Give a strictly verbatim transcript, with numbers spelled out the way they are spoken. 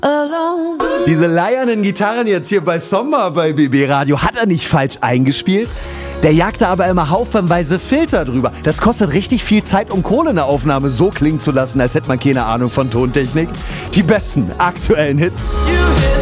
Diese leiernen Gitarren jetzt hier bei Sommer bei B B Radio, hat er nicht falsch eingespielt? Der jagt da aber immer haufenweise Filter drüber. Das kostet richtig viel Zeit, um Kohle in der Aufnahme so klingen zu lassen, als hätte man keine Ahnung von Tontechnik. Die besten aktuellen Hits